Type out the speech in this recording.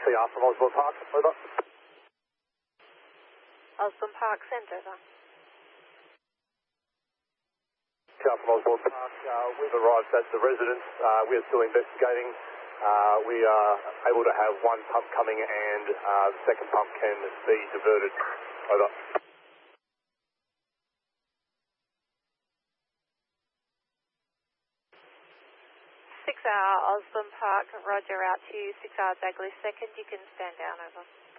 CR from Osborne Park, over. Osborne Park, send over. CR from Osborne Park, we've arrived at the residence. We are still investigating. We are able to have one pump coming and the second pump can be diverted. Over. 6 hour Osborne Park, roger, out to 6 hour Dagley second. You can stand down, over.